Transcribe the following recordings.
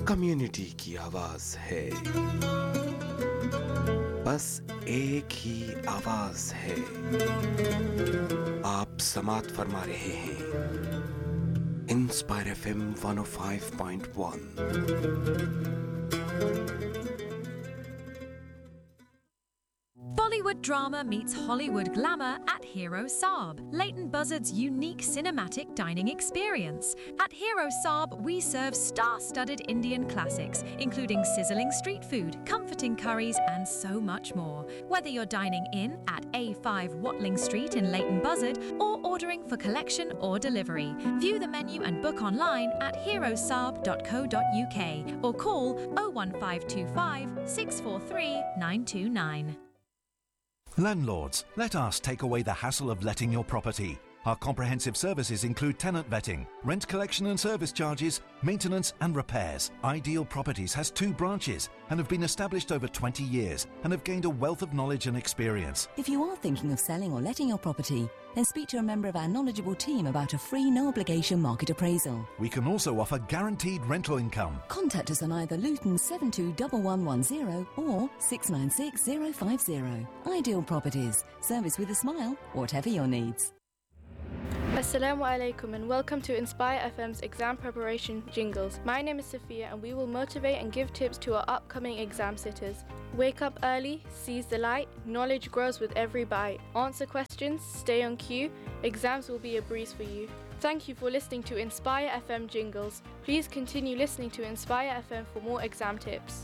Community की आवाज है, बस एक ही आवाज है। आप समात फरमा रहे हैं inspire FM 105.1। Bollywood drama meets Hollywood glamour at Hero Saab, Leighton Buzzard's unique cinematic dining experience. At Hero Saab, we serve star-studded Indian classics, including sizzling street food, comforting curries, and so much more. Whether you're dining in at A5 Watling Street in Leighton Buzzard or ordering for collection or delivery, view the menu and book online at herosaab.co.uk or call 01525 643 929. Landlords, let us take away the hassle of letting your property. Our comprehensive services include tenant vetting, rent collection and service charges, maintenance and repairs. Ideal Properties has 2 branches and have been established over 20 years and have gained a wealth of knowledge and experience. If you are thinking of selling or letting your property, then speak to a member of our knowledgeable team about a free no-obligation market appraisal. We can also offer guaranteed rental income. Contact us on either Luton 721110 or 696050. Ideal Properties. Service with a smile, whatever your needs. Assalamu alaikum and welcome to Inspire FM's exam preparation jingles. My name is Sophia and we will motivate and give tips to our upcoming exam sitters. Wake up early, seize the light, knowledge grows with every bite. Answer questions, stay on cue, exams will be a breeze for you. Thank you for listening to Inspire FM jingles. Please continue listening to Inspire FM for more exam tips.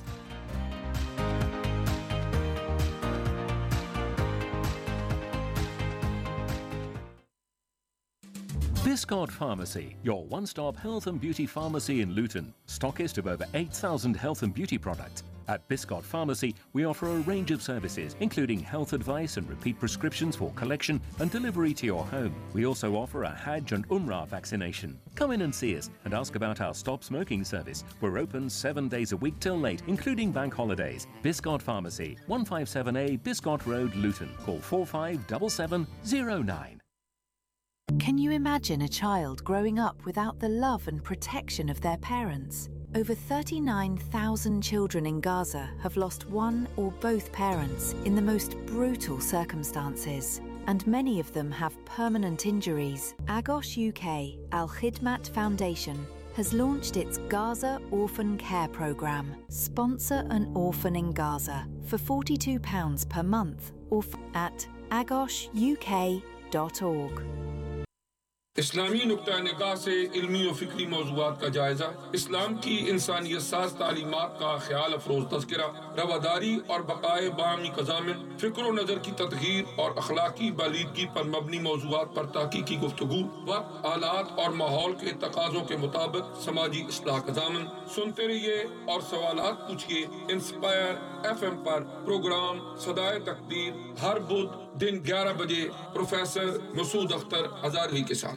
Biscott Pharmacy, your one-stop health and beauty pharmacy in Luton, stockist of over 8,000 health and beauty products. At Biscott Pharmacy, we offer a range of services, including health advice and repeat prescriptions for collection and delivery to your home. We also offer a Hajj and Umrah vaccination. Come in and see us and ask about our stop smoking service. We're open 7 days a week till late, including bank holidays. Biscott Pharmacy, 157A Biscott Road, Luton. Call 457709. Can you imagine a child growing up without the love and protection of their parents? Over 39,000 children in Gaza have lost one or both parents in the most brutal circumstances, and many of them have permanent injuries. Agos UK Al Khidmat Foundation has launched its Gaza Orphan Care Programme. Sponsor an orphan in Gaza for £42 per month or at agosuk.org. इस्लामी नुक्ता निगाह से इल्मी और फिक्री मौज़ूआत का जायजा, इस्लाम की इंसानियत साज़ तालीमात का ख्याल अफरोज़ तज़किरा, रवादारी और बक़ाए बामी क़ज़ामिन, फ़िक्र व नज़र की तदहीर और अखलाकी बालीदगी पर मबनी मौज़ूआत पर तहक़ीक़ी गुफ्तगू, वक्त, आलात और माहौल के तक़ाज़ों के मुताबिक समाजी इस्लाह क़ज़ामिन। सुनते रहिए और सवालात पूछिए। इंस्पायर FM पर प्रोग्राम सदाए तकदीर हर बुध दिन 11 बजे प्रोफेसर मसूद अख्तर हज़ारवी के साथ।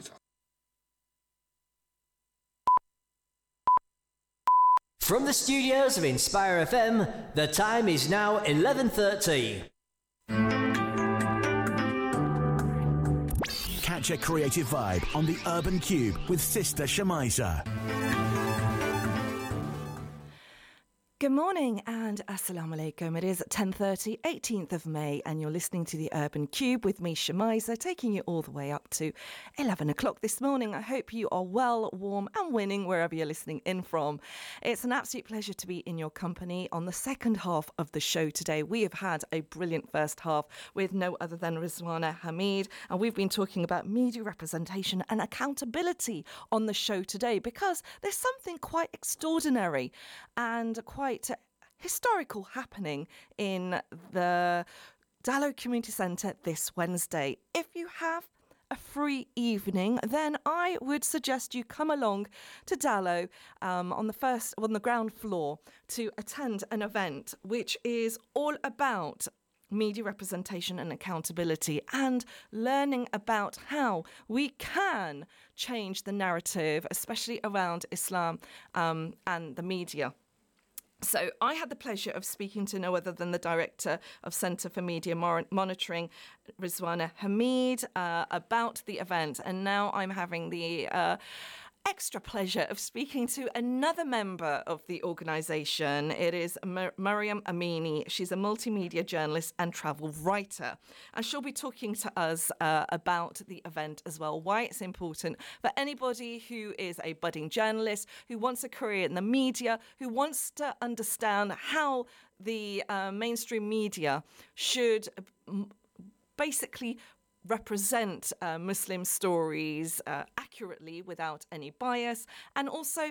From the studios of Inspire FM, the time is now 11:30. Catch a creative vibe on the Urban Cube with Sister Shamiza. Good morning and assalamu alaikum. It is 10:30, 18th of May, and you're listening to the Urban Cube with me, Shamiza, taking you all the way up to 11 o'clock this morning. I hope you are well, warm and winning wherever you're listening in from. It's an absolute pleasure to be in your company on the second half of the show today. We have had a brilliant first half with no other than Rizwana Hamid, and we've been talking about media representation and accountability on the show today because there's something quite extraordinary and quite historical happening in the Dallow Community Centre this Wednesday. If you have a free evening, then I would suggest you come along to Dallow on the ground floor to attend an event which is all about media representation and accountability and learning about how we can change the narrative, especially around Islam and the media. So I had the pleasure of speaking to no other than the Director of Centre for Media Monitoring, Rizwana Hamid, about the event. And now I'm having the extra pleasure of speaking to another member of the organisation. It is Mariam Amini. She's a multimedia journalist and travel writer. And she'll be talking to us about the event as well, why it's important for anybody who is a budding journalist, who wants a career in the media, who wants to understand how the mainstream media should basically represent Muslim stories accurately without any bias, and also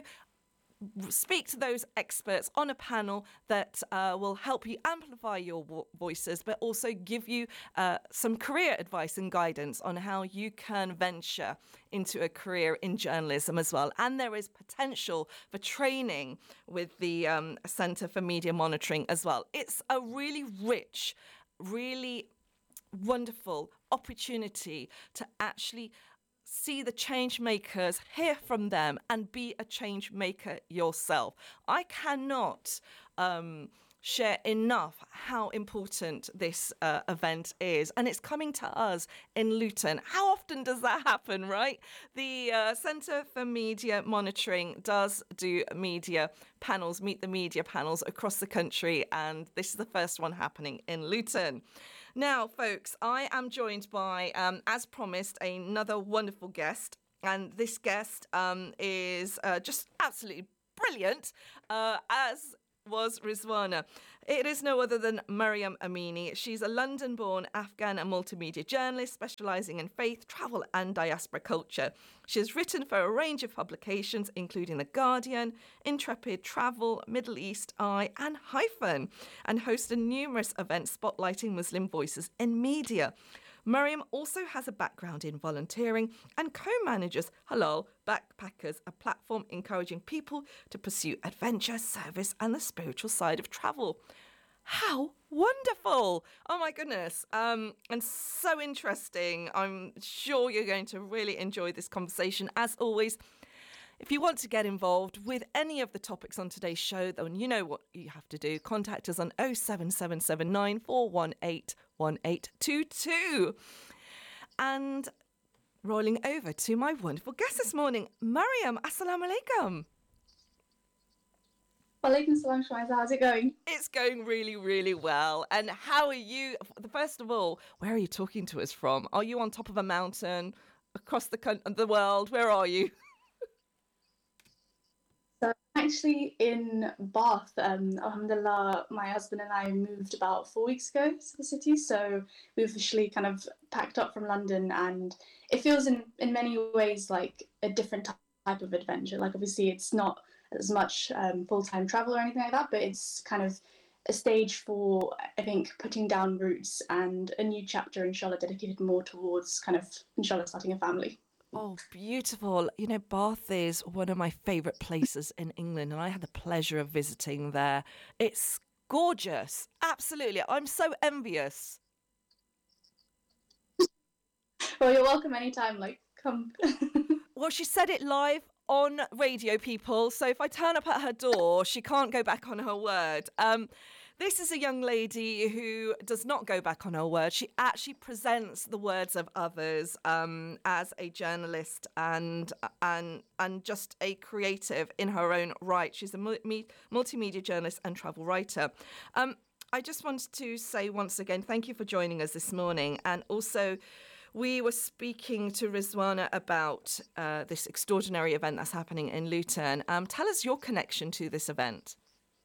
speak to those experts on a panel that will help you amplify your voices, but also give you some career advice and guidance on how you can venture into a career in journalism as well. And there is potential for training with the Centre for Media Monitoring as well. It's a really rich, really wonderful opportunity to actually see the change makers, hear from them, and be a change maker yourself. I cannot share enough how important this event is, and it's coming to us in Luton. How often does that happen, right? The Centre for Media Monitoring does do media panels, meet the media panels across the country, and this is the first one happening in Luton. Now, folks, I am joined by, as promised, another wonderful guest. And this guest is just absolutely brilliant, as was Rizwana. It is no other than Mariam Amini. She's a London-born Afghan and multimedia journalist specialising in faith, travel and diaspora culture. She has written for a range of publications, including The Guardian, Intrepid Travel, Middle East Eye and Hyphen, and hosted numerous events spotlighting Muslim voices in media. Mariam also has a background in volunteering and co-manages Halal Backpackers, a platform encouraging people to pursue adventure, service and the spiritual side of travel. How wonderful! Oh my goodness. And so interesting. I'm sure you're going to really enjoy this conversation. As always, if you want to get involved with any of the topics on today's show, then you know what you have to do. Contact us on 07779 418 1822. And rolling over to my wonderful guest this morning, Mariam. Assalamu alaikum. Walaikum salam, Shmaiza. How's it going? It's going really, really well. And how are you? First of all, where are you talking to us from? Are you on top of a mountain across the world? Where are you? So I'm actually in Bath. Alhamdulillah, my husband and I moved about 4 weeks ago to the city. So we officially kind of packed up from London, and it feels in many ways like a different type of adventure. Like obviously it's not as much full-time travel or anything like that, but it's kind of a stage for, I think, putting down roots and a new chapter, inshallah, dedicated more towards kind of, inshallah, starting a family. Oh, beautiful. You know, Bath is one of my favourite places in England, and I had the pleasure of visiting there. It's gorgeous. Absolutely. I'm so envious. Well, you're welcome anytime. Like, come. Well, she said it live on radio, people. So if I turn up at her door, she can't go back on her word. This is a young lady who does not go back on her word. She actually presents the words of others as a journalist and just a creative in her own right. She's a multimedia journalist and travel writer. I just wanted to say once again, thank you for joining us this morning. And also, we were speaking to Rizwana about this extraordinary event that's happening in Luton. Tell us your connection to this event.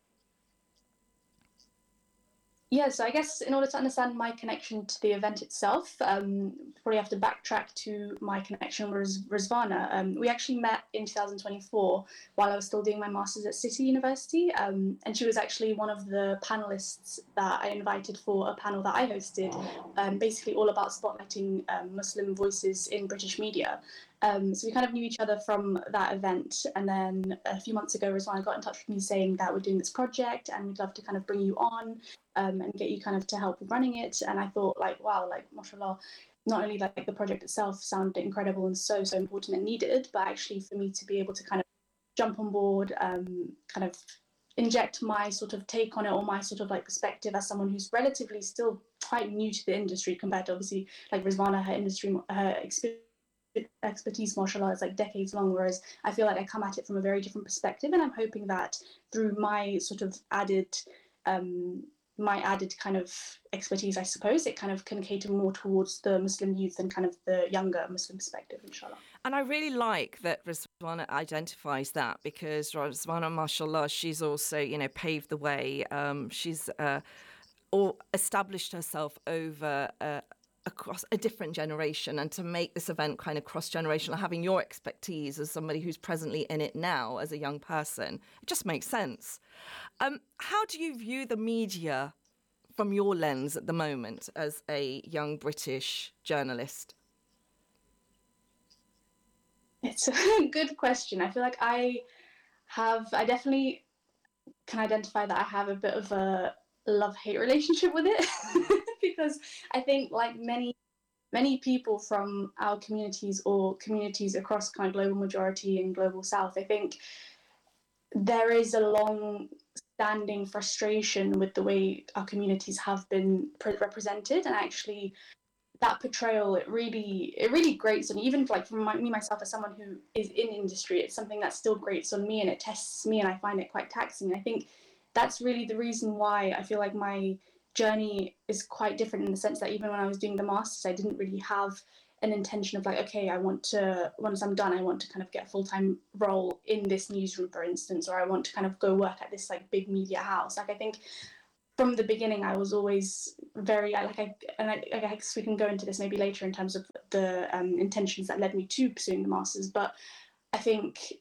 Yeah, so I guess in order to understand my connection to the event itself, probably have to backtrack to my connection with Rizwana. We actually met in 2024 while I was still doing my master's at City University, and she was actually one of the panelists that I invited for a panel that I hosted, basically all about spotlighting Muslim voices in British media. So we kind of knew each other from that event, and then a few months ago, Rizwana got in touch with me saying that we're doing this project and we'd love to kind of bring you on and get you kind of to help with running it. And I thought, like, wow, like, mashallah, not only like the project itself sounded incredible and so important and needed, but actually for me to be able to kind of jump on board, kind of inject my sort of take on it, or my sort of like perspective as someone who's relatively still quite new to the industry compared to obviously like Rizwana, her experience expertise, mashallah, is like decades long, whereas I feel like I come at it from a very different perspective, and I'm hoping that through my sort of added kind of expertise, I suppose, it kind of can cater more towards the Muslim youth and kind of the younger Muslim perspective, inshallah. And I really like that Rizwana identifies that, because Rizwana, mashallah, she's also, you know, paved the way. She's or established herself over across a different generation, and to make this event kind of cross-generational, having your expertise as somebody who's presently in it now as a young person, it just makes sense. How do you view the media from your lens at the moment as a young British journalist? It's a good question. I feel like I definitely can identify that I have a bit of a love-hate relationship with it because I think, like many people from our communities or communities across kind of global majority and global south, I think there is a long-standing frustration with the way our communities have been represented, and actually that portrayal, it really grates on, even like from me myself as someone who is in industry, it's something that still grates on me and it tests me, and I find it quite taxing. And I think that's really the reason why I feel like my journey is quite different, in the sense that even when I was doing the masters, I didn't really have an intention of like, okay, once I'm done, I want to kind of get a full-time role in this newsroom, for instance, or I want to kind of go work at this like big media house. Like, I think from the beginning, I was always very I guess we can go into this maybe later in terms of the intentions that led me to pursuing the masters. But I think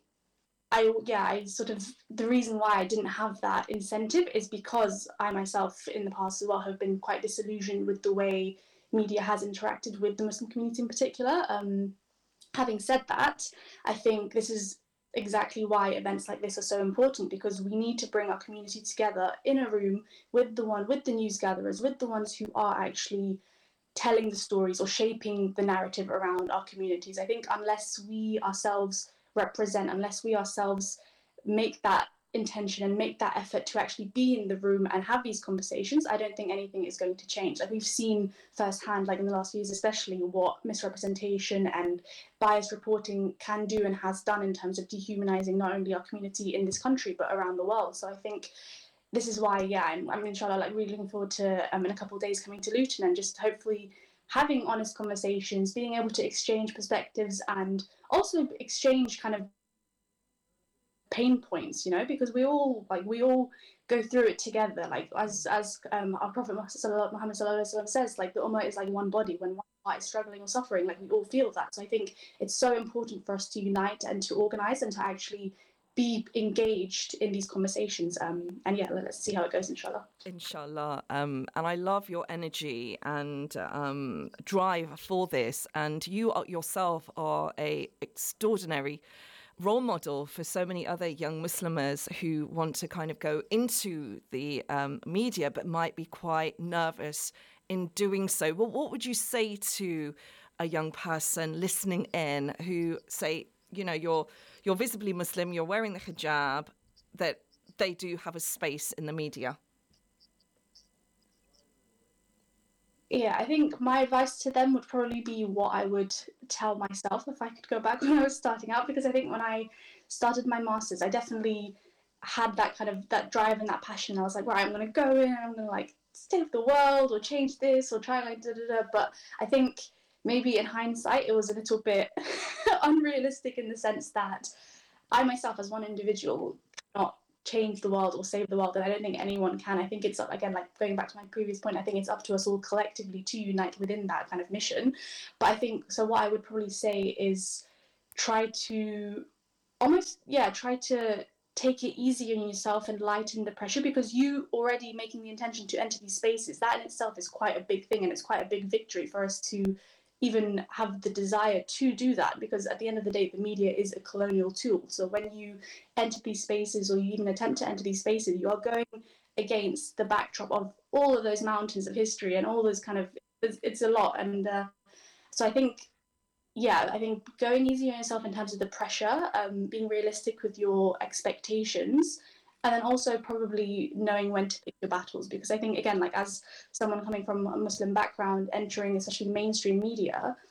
I sort of, the reason why I didn't have that incentive is because I myself in the past as well have been quite disillusioned with the way media has interacted with the Muslim community in particular. Having said that, I think this is exactly why events like this are so important, because we need to bring our community together in a room with the news gatherers, with the ones who are actually telling the stories or shaping the narrative around our communities. I think unless we ourselves represent, unless we ourselves make that intention and make that effort to actually be in the room and have these conversations, I don't think anything is going to change. Like, we've seen firsthand, like in the last few years especially, what misrepresentation and biased reporting can do and has done in terms of dehumanizing not only our community in this country but around the world. So I think this is why, I'm inshallah like really looking forward to in a couple of days coming to Luton and just hopefully having honest conversations, being able to exchange perspectives and also exchange kind of pain points, you know, because we all go through it together. Like as our Prophet Muhammad sallallahu alaihi wasallam says, like the ummah is like one body. When one part is struggling or suffering, like we all feel that. So I think it's so important for us to unite and to organize and to actually be engaged in these conversations. And let's see how it goes, inshallah. Inshallah. And I love your energy and drive for this. And you yourself are a extraordinary role model for so many other young Muslims who want to kind of go into the media but might be quite nervous in doing so. Well, what would you say to a young person listening in who say, you know, you're visibly Muslim, you're wearing the hijab, that they do have a space in the media? Yeah, I think my advice to them would probably be what I would tell myself if I could go back when I was starting out, because I think when I started my masters, I definitely had that kind of that drive and that passion. I was like, right, I'm going to go in and I'm going to like save the world or change this or try like da-da-da. But I think maybe in hindsight, it was a little bit unrealistic in the sense that I myself as one individual cannot change the world or save the world, and I don't think anyone can. I think it's, again, like going back to my previous point, I think it's up to us all collectively to unite within that kind of mission. But I think, so what I would probably say is try to take it easy on yourself and lighten the pressure, because you already making the intention to enter these spaces, that in itself is quite a big thing, and it's quite a big victory for us to even have the desire to do that, because at the end of the day, the media is a colonial tool. So when you enter these spaces, or you even attempt to enter these spaces, you are going against the backdrop of all of those mountains of history and all those kind of, it's a lot. And so I think going easy on yourself in terms of the pressure, being realistic with your expectations, and then also probably knowing when to pick your battles. Because I think, again, like as someone coming from a Muslim background, entering especially mainstream media,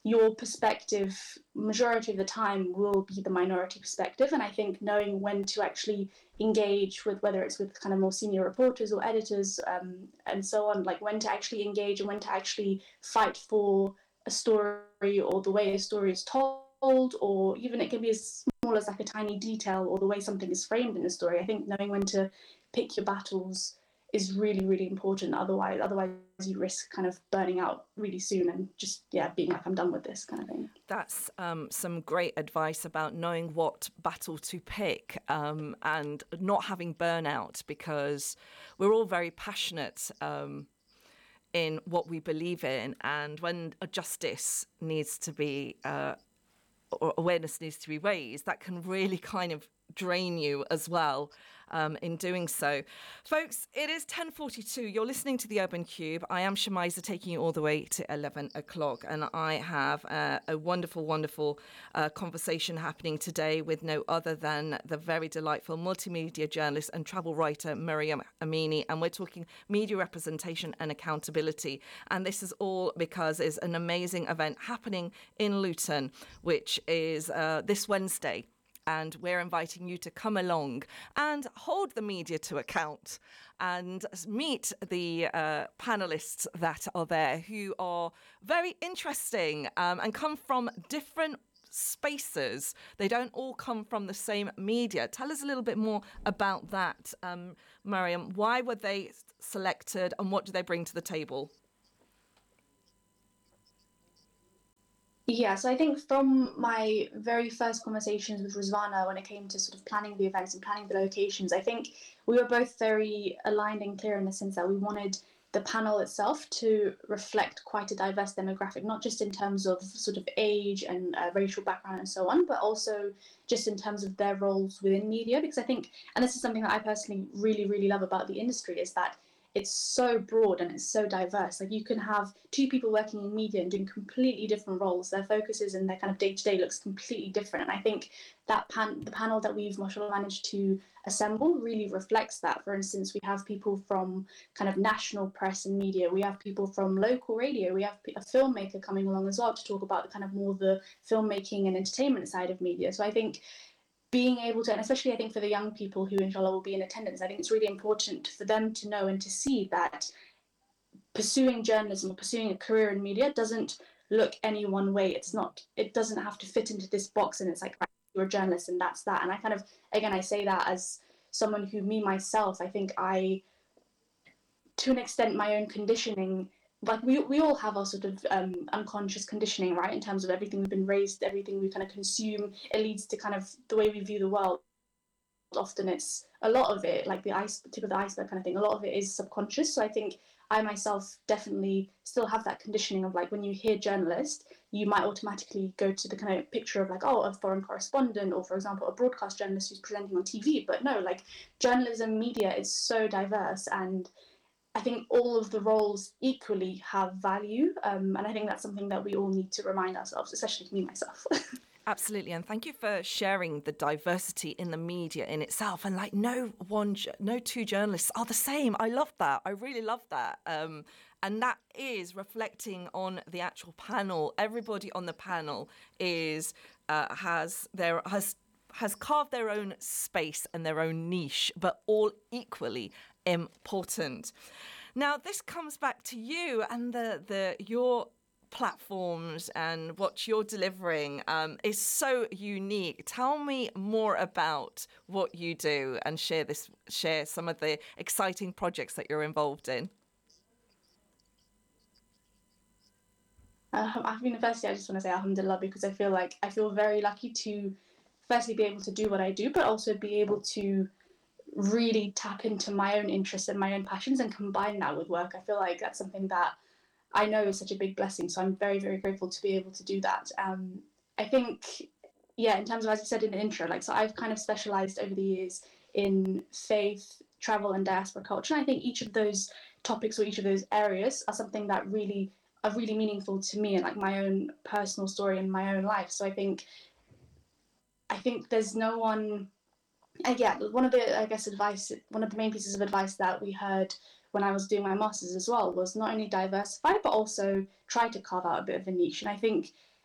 your perspective, majority of the time, will be the minority perspective. And I think knowing when to actually engage with, whether it's with kind of more senior reporters or editors and so on, like when to actually engage and when to actually fight for a story or the way a story is told, or even it can be as small as like a tiny detail or the way something is framed in a story. I think knowing when to pick your battles is really, really important. Otherwise you risk kind of burning out really soon and just, being like, I'm done with this kind of thing. That's some great advice about knowing what battle to pick and not having burnout, because we're all very passionate in what we believe in. And when a justice needs to be, or awareness needs to be raised, that can really kind of drain you as well in doing so. Folks, it is 10:42. You're listening to the Urban Cube. I am Shamiza, taking you all the way to 11 o'clock. And I have a wonderful, wonderful conversation happening today with no other than the very delightful multimedia journalist and travel writer, Miriam Amini. And we're talking media representation and accountability. And this is all because there's an amazing event happening in Luton, which is this Wednesday. And we're inviting you to come along and hold the media to account and meet the panellists that are there, who are very interesting and come from different spaces. They don't all come from the same media. Tell us a little bit more about that, Mariam. Why were they selected and what do they bring to the table? Yeah, so I think from my very first conversations with Rizvana, when it came to sort of planning the events and planning the locations, I think we were both very aligned and clear in the sense that we wanted the panel itself to reflect quite a diverse demographic, not just in terms of sort of age and racial background and so on, but also just in terms of their roles within media. Because I think, and this is something that I personally really, really love about the industry, is that it's so broad and it's so diverse. Like, you can have two people working in media and doing completely different roles. Their focuses and their kind of day-to-day looks completely different. And I think that the panel that we've managed to assemble really reflects that. For instance, we have people from kind of national press and media. We have people from local radio. We have a filmmaker coming along as well to talk about the kind of more the filmmaking and entertainment side of media. So I think being able to, and especially I think for the young people who inshallah will be in attendance, I think it's really important for them to know and to see that pursuing journalism or pursuing a career in media doesn't look any one way. It doesn't have to fit into this box and it's like, right, you're a journalist and that's that. And I kind of, again, I say that as someone who, myself, I think to an extent, my own conditioning, like we all have our sort of unconscious conditioning, right, in terms of everything we've been raised, everything we kind of consume. It leads to kind of the way we view the world. Often it's a lot of it, like the tip of the iceberg kind of thing, a lot of it is subconscious. So I think I myself definitely still have that conditioning of, like, when you hear journalist, you might automatically go to the kind of picture of like, oh, a foreign correspondent, or for example, a broadcast journalist who's presenting on TV. But no, like, journalism, media is so diverse, and I think all of the roles equally have value, and I think that's something that we all need to remind ourselves, especially me, myself. Absolutely, and thank you for sharing the diversity in the media in itself. And like, no two journalists are the same. I love that. I really love that. And that is reflecting on the actual panel. Everybody on the panel has carved their own space and their own niche, but all equally important. Now, this comes back to you and your platforms and what you're delivering is so unique. Tell me more about what you do and share some of the exciting projects that you're involved in. Firstly, I just want to say alhamdulillah, because I feel very lucky to firstly be able to do what I do, but also be able to really tap into my own interests and my own passions and combine that with work. I feel like that's something that I know is such a big blessing. So I'm very, very grateful to be able to do that. I think, in terms of, as you said in the intro, so I've kind of specialized over the years in faith, travel and diaspora culture. And I think each of those topics or each of those areas are something that really are really meaningful to me and like my own personal story and my own life. So I think there's no one. One of the main pieces of advice that we heard when I was doing my master's as well was not only diversify, but also try to carve out a bit of a niche. And I think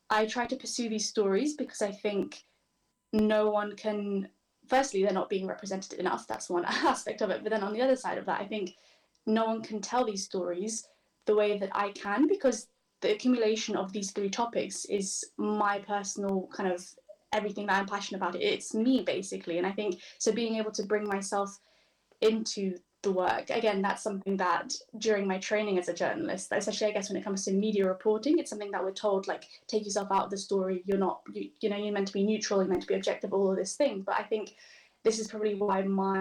I try to pursue these stories because I think no one can, firstly, they're not being represented enough. That's one aspect of it. But then on the other side of that, I think no one can tell these stories the way that I can, because the accumulation of these three topics is my personal kind of everything that I'm passionate about. It's me, basically. And I think, so being able to bring myself into the work, again, that's something that during my training as a journalist, especially I guess when it comes to media reporting, it's something that we're told, like, take yourself out of the story. You're not, you know, you're meant to be neutral, you're meant to be objective, all of this thing. But I think this is probably why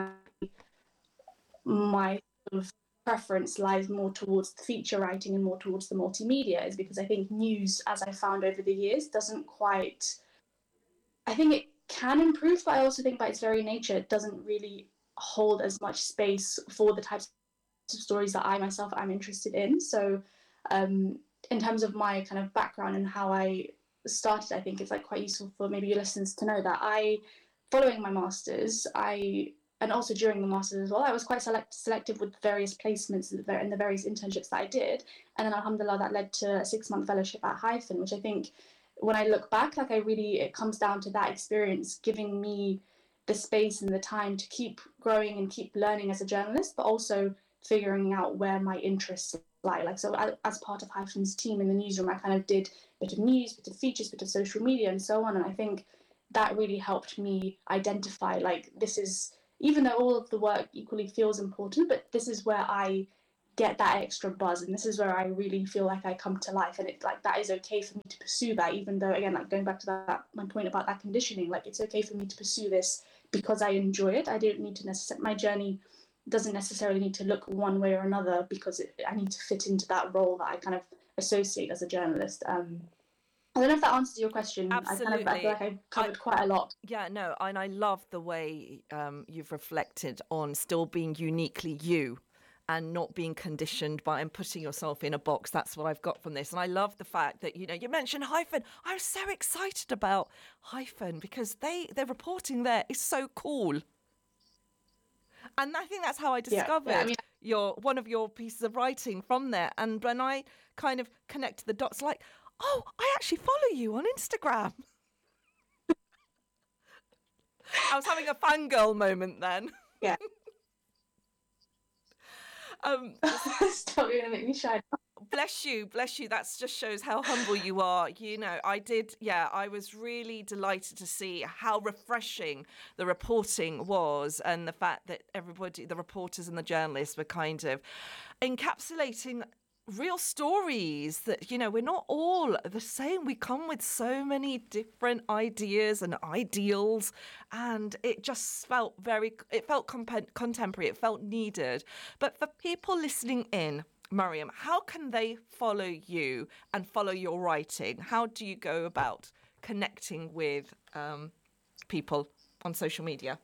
my sort of preference lies more towards the feature writing and more towards the multimedia, is because I think news, as I found over the years, doesn't quite, I think it can improve, but I also think by its very nature, it doesn't really hold as much space for the types of stories that I myself am interested in. So in terms of my kind of background and how I started, I think it's like quite useful for maybe your listeners to know that following my masters, and also during the masters as well, I was quite selective with various placements and the various internships that I did. And then alhamdulillah, that led to a 6-month fellowship at Hyphen, which I think when I look back, like it comes down to that experience giving me the space and the time to keep growing and keep learning as a journalist, but also figuring out where my interests lie. Like, so as part of Hyphen's team in the newsroom, I kind of did a bit of news, bit of features, bit of social media and so on. And I think that really helped me identify, like, this is, even though all of the work equally feels important, but this is where I get that extra buzz, and this is where I really feel like I come to life, and it's like that is okay for me to pursue that, even though, again, like going back to that my point about that conditioning, like it's okay for me to pursue this because I enjoy it. I don't need to my journey doesn't necessarily need to look one way or another because I need to fit into that role that I kind of associate as a journalist. I don't know if that answers your question. Absolutely. I feel like I've covered quite a lot. Yeah, no, and I love the way you've reflected on still being uniquely you and not being conditioned by and putting yourself in a box. That's what I've got from this. And I love the fact that, you know, you mentioned Hyphen. I was so excited about Hyphen because their reporting there is so cool. And I think that's how I discovered one of your pieces of writing from there. And when I kind of connected the dots, like, oh, I actually follow you on Instagram. I was having a fangirl moment then. Yeah. Stop, you're gonna make me shy. Bless you. That just shows how humble you are. You know, I was really delighted to see how refreshing the reporting was, and the fact that everybody, the reporters and the journalists, were kind of encapsulating real stories that, you know, we're not all the same. We come with so many different ideas and ideals, and it just felt contemporary. It felt needed. But for people listening in, Mariam, how can they follow you and follow your writing? How do you go about connecting with people on social media?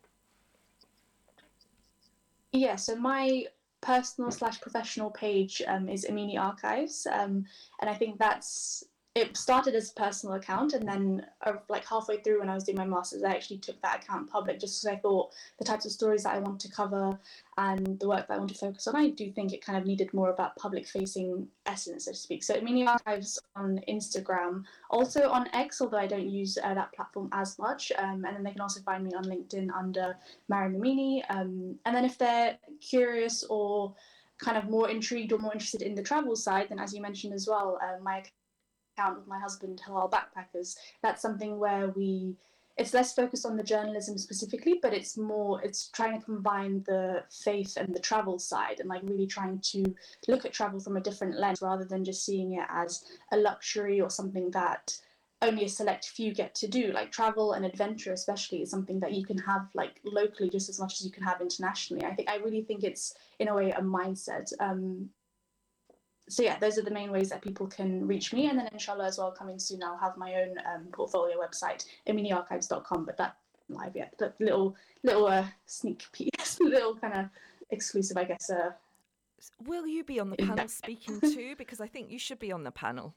Yeah, so my personal / professional page is Amini Archives, and I think it started as a personal account, and then like halfway through when I was doing my masters, I actually took that account public just because I thought the types of stories that I want to cover and the work that I want to focus on, I do think it kind of needed more of that public facing essence, so to speak. So Amini Archives on Instagram, also on X, although I don't use that platform as much, and then they can also find me on LinkedIn under Mariam Amini, and then if they're curious or kind of more intrigued or more interested in the travel side, then as you mentioned as well, my account with my husband, Halal Backpackers, that's something where it's less focused on the journalism specifically, but it's trying to combine the faith and the travel side, and like really trying to look at travel from a different lens rather than just seeing it as a luxury or something that only a select few get to do. Like travel and adventure especially is something that you can have like locally just as much as you can have internationally. I really think it's in a way a mindset. So yeah, those are the main ways that people can reach me, and then inshallah as well, coming soon, I'll have my own portfolio website, aminiarchives.com, but that's not live yet. But little sneak peek, little kind of exclusive, I guess. Will you be on the panel speaking too? Because I think you should be on the panel.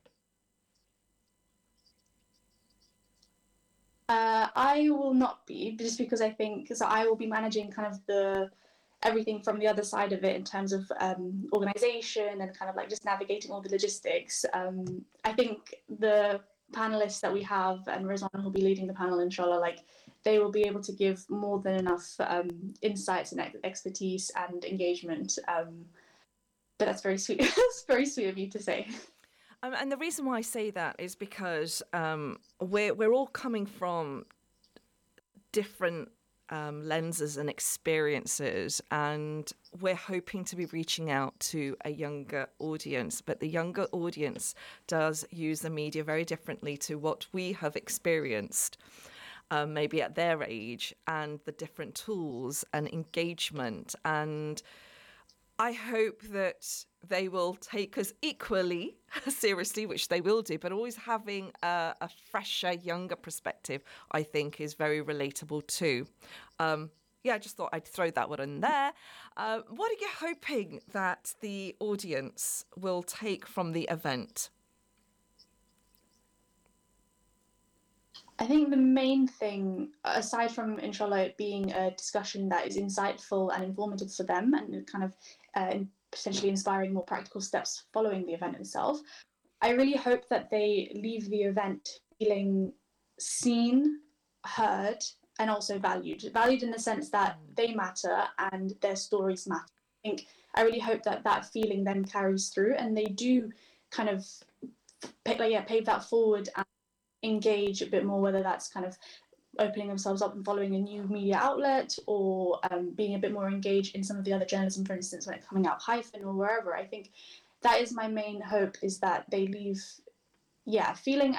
I will not be, just because I think I will be managing kind of everything from the other side of it in terms of organization and kind of like just navigating all the logistics. I think the panelists that we have, and Rizwana who'll be leading the panel, inshallah, like they will be able to give more than enough insights and expertise and engagement. But that's very sweet. It's very sweet of you to say. And the reason why I say that is because we're all coming from different lenses and experiences, and we're hoping to be reaching out to a younger audience, but the younger audience does use the media very differently to what we have experienced, maybe at their age, and the different tools and engagement. And I hope that they will take us equally seriously, which they will do, but always having a fresher, younger perspective, I think, is very relatable too. I just thought I'd throw that one in there. What are you hoping that the audience will take from the event? I think the main thing, aside from, inshallah, it being a discussion that is insightful and informative for them and kind of potentially inspiring more practical steps following the event itself, I really hope that they leave the event feeling seen, heard, and also valued. Valued in the sense that they matter and their stories matter. I really hope that that feeling then carries through and they do kind of pave that forward and engage a bit more, whether that's kind of opening themselves up and following a new media outlet, or being a bit more engaged in some of the other journalism, for instance, when it's coming out Hyphen or wherever. I think that is my main hope, is that they leave feeling